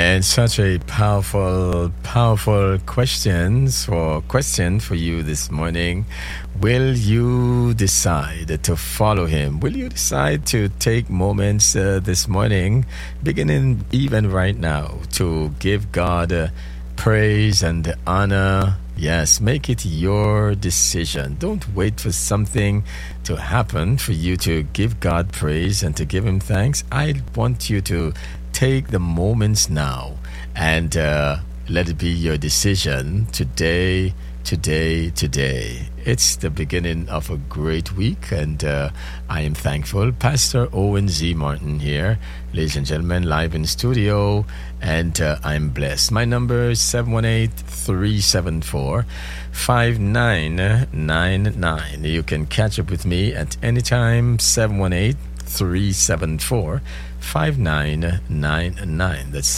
And such a powerful question for you this morning. Will you decide to follow him? Will you decide to take moments this morning, beginning even right now, to give God praise and honor? Yes, make it your decision. Don't wait for something to happen for you to give God praise and to give him thanks. I want you to take the moments now and let it be your decision today. It's the beginning of a great week, and I am thankful. Pastor Owen Z. Martin here, ladies and gentlemen, live in studio, and I'm blessed. My number is 718-374-5999. You can catch up with me at any time, 718-374-5999. That's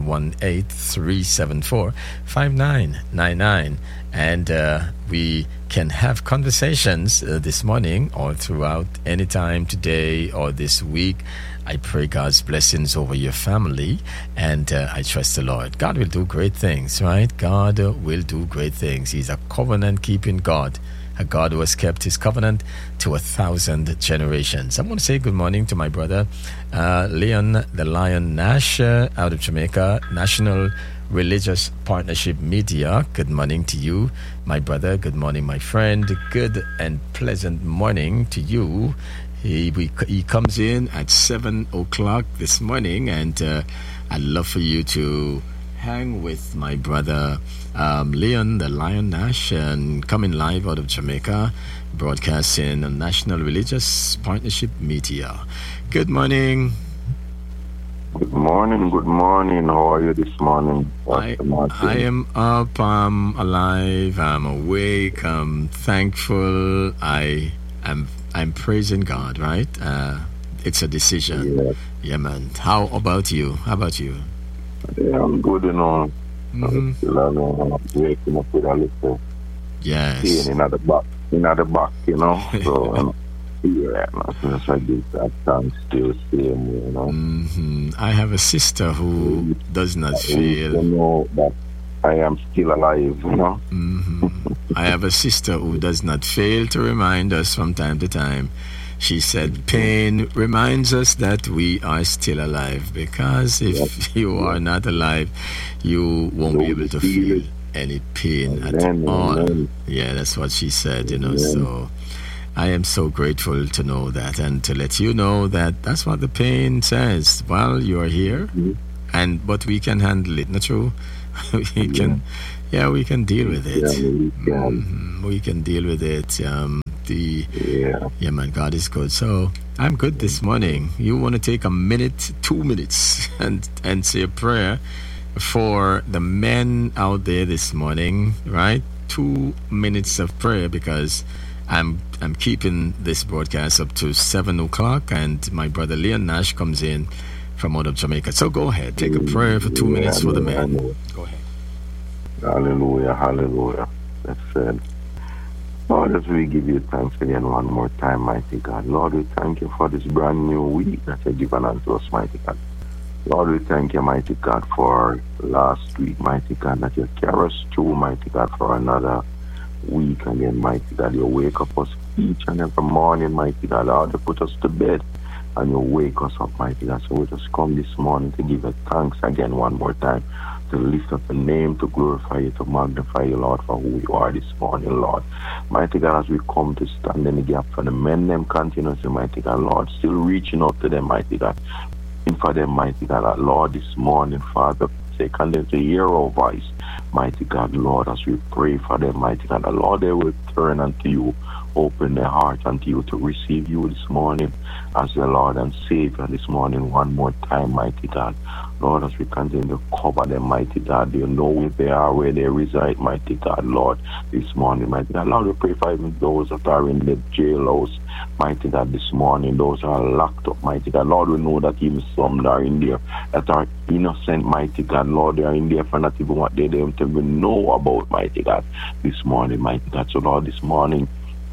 718-374-5999. And we can have conversations this morning or throughout any time today or this week. I pray God's blessings over your family, and I trust the Lord. God will do great things, right? God will do great things. He's a covenant-keeping God, a God who has kept his covenant to 1,000 generations. I want to say good morning to my brother, Leon the Lion Nash, out of Jamaica, National Religious Partnership Media. Good morning to you, my brother. Good morning, my friend. Good and pleasant morning to you. He comes in at 7 o'clock this morning, and I'd love for you to hang with my brother Leon the Lion Nash, and coming live out of Jamaica, broadcasting on National Religious Partnership Media. Good morning. Good morning. How are you this morning? I am up, I'm alive, I'm awake, I'm thankful, I'm praising God, right? It's a decision. Yeah, man. How about you? Yeah, I'm good, I'm still waking up with a little yes. pain in the back, so yeah, as I do that, I'm still same, I have a sister who does not feel that I am still alive, I have a sister who does not fail to remind us from time to time. She said, pain reminds us that we are still alive, because if you are not alive, you won't be able to feel any pain at all. Yeah, that's what she said, so I am so grateful to know that, and to let you know that that's what the pain says. Well, you are here, but we can handle it, not true? we can deal with it. We can deal with it. Yeah, man, God is good. So I'm good this morning. You want to take a minute, 2 minutes, and say a prayer for the men out there this morning, right? 2 minutes of prayer, because I'm keeping this broadcast up to 7 o'clock, and my brother Leon Nash comes in from out of Jamaica. So go ahead, take a prayer for 2 minutes for the men. Go ahead. Hallelujah. That's it. Lord, as we give you thanks again one more time, mighty God. Lord, we thank you for this brand new week that you've given unto us, mighty God. Lord, we thank you, mighty God, for last week, mighty God, that you carry us through, mighty God, for another week again, mighty God. You wake up us each and every morning, mighty God. Lord, you put us to bed and you wake us up, mighty God. So we just come this morning to give you thanks again one more time, to lift up the name, to glorify you, to magnify you, Lord, for who you are this morning, Lord. Mighty God, as we come to stand in the gap for the men, them continuously, mighty God, Lord, still reaching out to them, mighty God, and for them, mighty God, Lord, this morning, Father, and them to hear our voice, mighty God, Lord, as we pray for them, mighty God, Lord, they will turn unto you, open their heart unto you to receive you this morning as their Lord and Savior this morning one more time, mighty God. Lord, as we continue to cover them, mighty God, you know where they are, where they reside, mighty God, Lord, this morning, mighty God. Lord, we pray for even those that are in the jailhouse, mighty God, this morning, those who are locked up, mighty God. Lord, we know that even some that are in there that are innocent, mighty God. Lord, they are in there for not even what they don't even know about, mighty God, this morning, mighty God. So, Lord, this morning,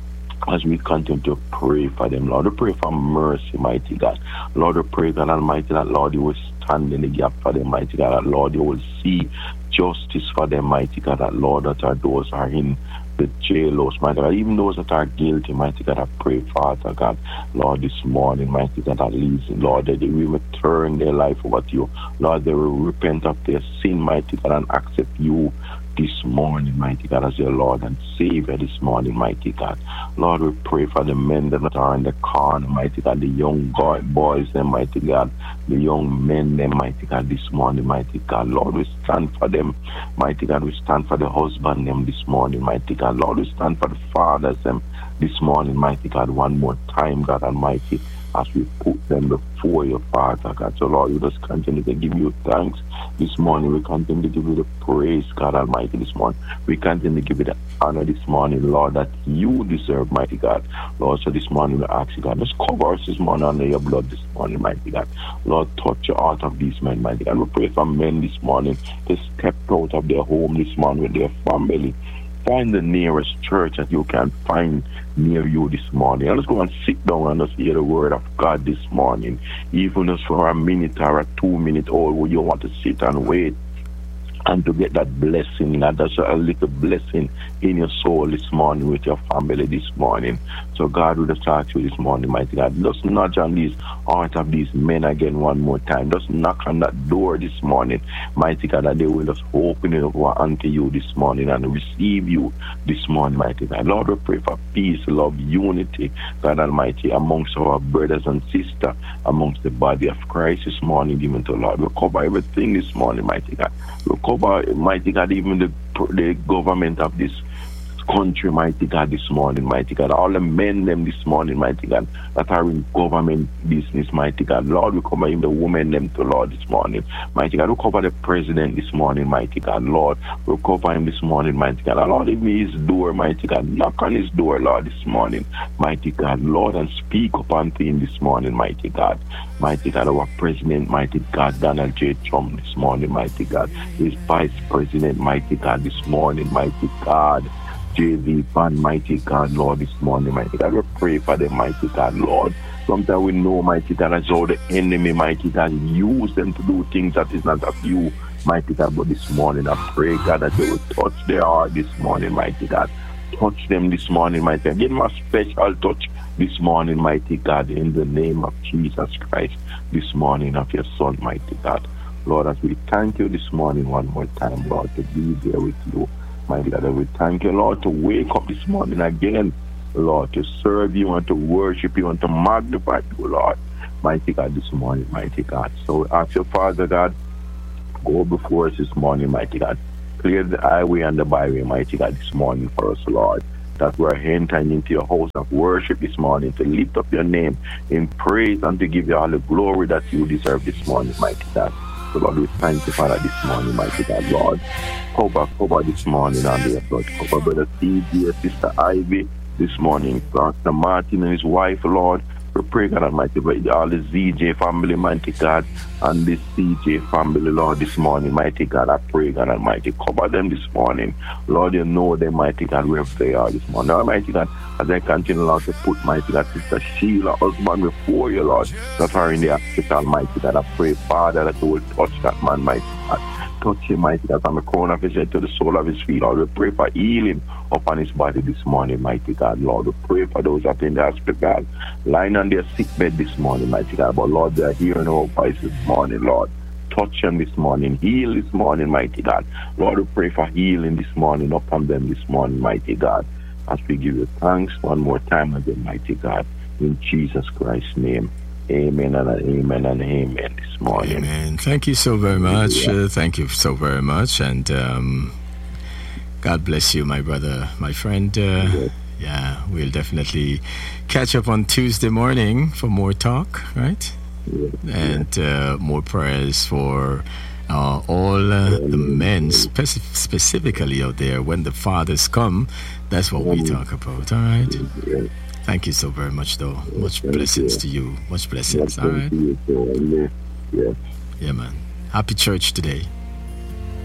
as we continue to pray for them, Lord. We pray for mercy, mighty God. Lord, we pray, God Almighty, that, Lord, you will stand in the gap for them, mighty God. That, Lord, you will see justice for them, mighty God. That, Lord, that those are in the jailhouse, mighty God. Even those that are guilty, mighty God, I pray, Father God, Lord, this morning, mighty God, at least, Lord, that they will turn their life over to you. Lord, they will repent of their sin, mighty God, and accept you this morning, mighty God, as your Lord and Savior this morning, mighty God. Lord, we pray for the men that are in the corner, mighty God, the young boys, them, mighty God, the young men, them, mighty God, this morning, mighty God. Lord, we stand for them, mighty God. We stand for the husband, them, this morning, mighty God. Lord, we stand for the fathers, them, this morning, mighty God. One more time, God Almighty, as we put them before your Father, God. So, Lord, we just continue to give you thanks this morning. We continue to give you the praise, God Almighty, this morning. We continue to give you the honor this morning, Lord, that you deserve, mighty God. Lord, so this morning we ask you, God, just cover us this morning under your blood this morning, mighty God. Lord, touch your heart of these men, mighty God. We pray for men this morning to step out of their home this morning with their family. Find the nearest church that you can find near you this morning. Let's go and sit down and just hear the word of God this morning. Even just for a minute or a 2 minute, or you want to sit and wait and to get that blessing, and that's a little blessing in your soul this morning with your family this morning. So God will just ask you this morning, mighty God, just nudge on these heart of these men again one more time. Just knock on that door this morning, mighty God, that they will just open it up unto you this morning and receive you this morning, mighty God. Lord, we pray for peace, love, unity, God Almighty, amongst our brothers and sisters, amongst the body of Christ this morning, even to Lord. We cover everything this morning, mighty God. We cover, mighty God, even the government of this country, mighty God, this morning, mighty God. All the men them this morning, mighty God, that are in government business, mighty God. Lord, we cover even the women them to Lord this morning, mighty God. We cover the president this morning, mighty God. Lord, we cover him this morning, mighty God. Lord, give me his door, mighty God. Knock on his door, Lord, this morning, mighty God. Lord, and speak upon him this morning, mighty God. Mighty God, our president, mighty God, Donald J. Trump this morning, mighty God. His vice president, mighty God, this morning, mighty God. J.V. Van, mighty God, Lord, this morning, mighty God. We pray for them, mighty God, Lord. Sometimes we know, mighty God, as all the enemy, mighty God, use them to do things that is not of you, mighty God. But this morning, I pray, God, that they will touch their heart this morning, mighty God. Touch them this morning, mighty God. Give them a special touch this morning, mighty God, in the name of Jesus Christ, this morning of your Son, mighty God. Lord, as we thank you this morning one more time, Lord, to be there with you. Mighty God, we thank you, Lord, to wake up this morning again, Lord, to serve you and to worship you and to magnify you, Lord. Mighty God, this morning, mighty God. So ask your Father God, go before us this morning, mighty God. Clear the highway and the byway, mighty God, this morning for us, Lord. That we're entering into your house of worship this morning to lift up your name in praise and to give you all the glory that you deserve this morning, mighty God. So Lord, we thank you, Father, this morning, mighty God, Lord. Cover this morning under your blood. Cover Brother CJ, Sister Ivy this morning. Pastor Martin and his wife, Lord. We pray, God Almighty, for all the ZJ family, mighty God, and this CJ family, Lord, this morning, mighty God. I pray, God Almighty, cover them this morning. Lord, you know them, mighty God, wherever they are this morning. Almighty God, as I continue, Lord, to put, mighty God, Sister Sheila, husband, before you, Lord, that are in the hospital, mighty God. I pray, Father, that you will touch that man, mighty God. Touch him, mighty God, from the crown of his head to the sole of his feet. Lord, we pray for healing upon his body this morning, mighty God. Lord, we pray for those that are in the hospital, lying on their sick bed this morning, mighty God. But Lord, they are hearing our voice this morning, Lord. Touch them this morning. Heal this morning, mighty God. Lord, we pray for healing this morning upon them this morning, mighty God. As we give you thanks one more time again, mighty God. In Jesus Christ's name. Amen and amen this morning. Amen. Thank you so very much. Thank you so very much. And God bless you, my brother, my friend. Yeah, we'll definitely catch up on Tuesday morning for more talk, right? And more prayers for all the men, specifically out there. When the fathers come, that's what we talk about, all right? Thank you so very much, though. Much blessings to you. Much blessings, all right? Yeah, man. Happy church today.